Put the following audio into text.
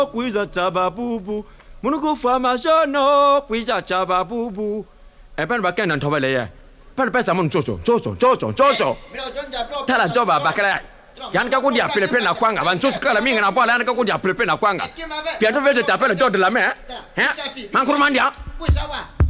Quiza chababubu. Munuku famajono. Quiza chababubu. Eh, pen baken nan toba le. Pen pesa mun chocho. Tala joba bakala. Yan ka ko dia pele na kwanga ban chocho kala minga na bola yan ka ko dia pele na kwanga. Pia to vete tapele to de la main. Hein? Mankur mandia.